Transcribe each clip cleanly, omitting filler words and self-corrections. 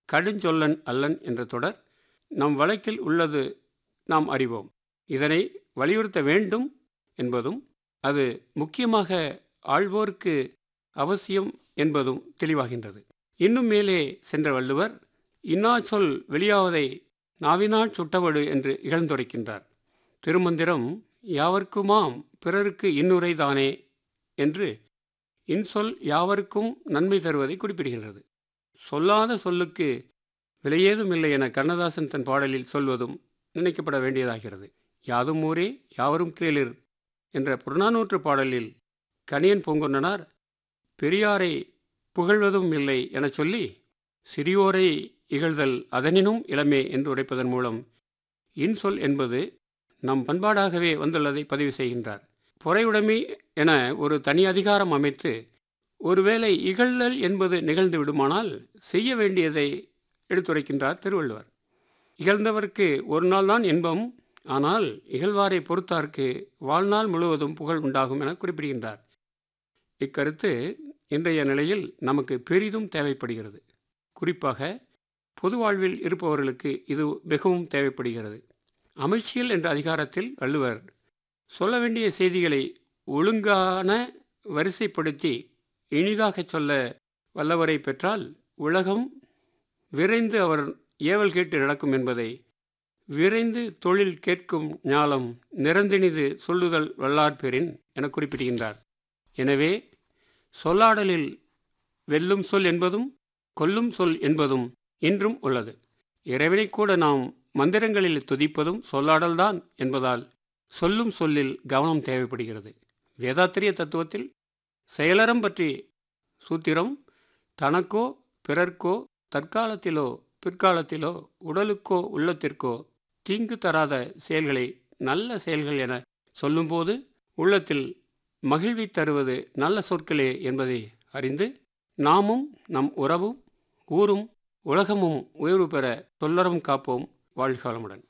கடுஞ்சொல்லன் அல்லன் என்ற தொடர் நம் வழக்கில் உள்ளது நாம் அறிவோம். இதனை வலியுறுத்த வேண்டும் என்பதும் அது முக்கியமாக ஆள்வோருக்கு அவசியம் என்பதும் தெளிவாகின்றது. இன்னும் மேலே சென்ற வள்ளுவர் இன்னா சொல் வெளியாவதை நாவினாற் சுட்டவடு என்று இகழ்ந்துரைக்கின்றார். திருமந்திரம் யாவர்க்குமாம் பிறருக்கு இன்னுரை தானே என்று இன்சொல் யாவருக்கும் நன்மை தருவதை குறிப்பிடுகின்றது. சொல்லாத சொல்லுக்கு விலையேதும் இல்லை என கண்ணதாசன் தன் பாடலில் சொல்வதும் நினைக்கப்பட வேண்டியதாகிறது. யாதும் ஊரே யாவரும் கேளிர் என்ற புறநானூற்று பாடலில் கணியன் பூங்கொன்றனார் பெரியாரை புகழ்வதும் இல்லை என சொல்லி சிறியோரை இகழ்தல் அதனினும் இளமே என்று உரைப்பதன் மூலம் இன்சொல் என்பது நம் பண்பாடாகவே வந்துள்ளதை பதிவு செய்கின்றார். பொறையுடைமை என ஒரு தனி அதிகாரம் அமைத்து ஒருவேளை இகழ்தல் என்பது நிகழ்ந்து விடுமானால் செய்ய வேண்டியதை எடுத்துரைக்கின்றார் திருவள்ளுவர். இகழ்ந்தவர்க்கு ஒரு நாள் தான் இன்பம், ஆனால் இகழ்வாரை பொறுத்தார்க்கு வாழ்நாள் முழுவதும் புகழ் உண்டாகும் என குறிப்பிடுகின்றார். இக்கருத்து இன்றைய நிலையில் நமக்கு பெரிதும் தேவைப்படுகிறது. குறிப்பாக பொது வாழ்வில் இருப்பவர்களுக்கு இது மிகவும் தேவைப்படுகிறது. அமைச்சியல் என்ற அதிகாரத்தில் வள்ளுவர் சொல்ல வேண்டிய செய்திகளை ஒழுங்கான வரிசைப்படுத்தி இனிதாக சொல்ல வல்லவரை பெற்றால் உலகம் விரைந்து அவர் ஏவல் கேட்டு நடக்கும் என்பதை விரைந்து தொழில் கேட்கும் ஞாலம் நிறந்தினிது சொல்லுதல் வல்லார்பெறின் என குறிப்பிடுகின்றார். எனவே சொல்லாடலில் வெல்லும் சொல் என்பதும் கொல்லும் சொல் என்பதும் இன்றும் உள்ளது. இறைவனை கூட நாம் மந்திரங்களில் துதிப்பதும் சொல்லாடல்தான் என்பதால் சொல்லும் சொல்லில் கவனம் தேவைப்படுகிறது. வேதாத்திரிய தத்துவத்தில் செயலறம் பற்றி சூத்திரம் தனக்கோ பிறர்க்கோ தற்காலத்திலோ பிற்காலத்திலோ உடலுக்கோ உள்ளத்திற்கோ தீங்கு தராத செயல்களை நல்ல செயல்கள் என சொல்லும்போது உள்ளத்தில் மகிழ்வை தருவது நல்ல சொற்களே என்பதை அறிந்து நாமும் நம் உறவும் ஊரும் உலகமும் உயர்வு பெற சொல்லறம் காப்போம். வாழ்காலமுடன்.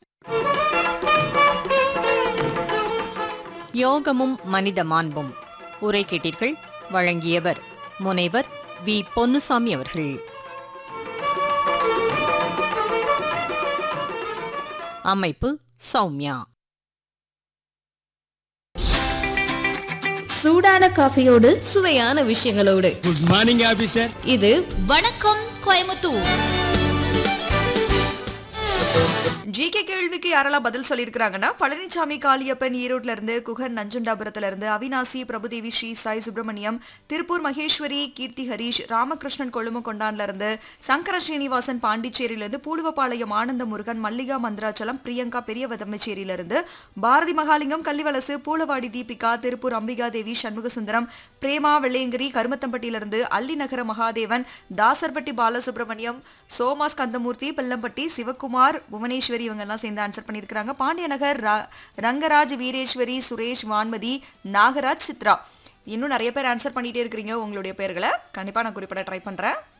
யோகமும் மனித மாண்பும் உரை கேட்டீர்கள். வழங்கியவர் முனைவர் வி. பொன்னுசாமி அவர்கள். அமைப்பு சௌமியா. சூடான காஃபியோடு சுவையான விஷயங்களோடு. Good morning officer. இது வணக்கம் கோயம்புத்தூர். ஜிகே கேள்விக்கு யாரெல்லாம் பதில் சொல்லியிருக்கிறாங்கன்னா பழனிசாமி காளியப்பன் ஈரோட்ல இருந்து, குகன் நஞ்சுண்டாபுரத்துல இருந்து, அவினாசி பிரபுதேவி, ஸ்ரீ சாய் சுப்பிரமணியம், திருப்பூர் மகேஸ்வரி, கீர்த்தி ஹரீஷ், ராமகிருஷ்ணன் கொழுமக்கொண்டான்ல இருந்து, சங்கர ஸ்ரீனிவாசன் பாண்டிச்சேரியில இருந்து, பூலுவப்பாளையம் ஆனந்த முருகன், மல்லிகா மந்திராச்சலம், பிரியங்கா பெரியவதம்மச்சேரியில இருந்து, பாரதி மகாலிங்கம், கள்ளிவலசு, பூலவாடி தீபிகா, திருப்பூர் அம்பிகா தேவி, சண்முகசுந்தரம், பிரேமா வெள்ளையங்கிரி, கருமத்தம்பட்டியிலிருந்து, அல்லிநகர மகாதேவன், தாசர்பட்டி பாலசுப்ரமணியம், சோமா ஸ்கந்தமூர்த்தி, பெல்லம்பட்டி சிவகுமார், புவனேஸ்வரி இவங்க எல்லாம் சேர்ந்து ஆன்சர் பண்ணியிருக்கிறாங்க. பாண்டியநகர் ரங்கராஜ், வீரேஸ்வரி, சுரேஷ், வான்மதி, நாகராஜ், சித்ரா. இன்னும் நிறைய பேர் ஆன்சர் பண்ணிட்டே இருக்கிறீங்க. உங்களுடைய பேர்களை கண்டிப்பா நான் குறிப்பிட ட்ரை பண்றேன்.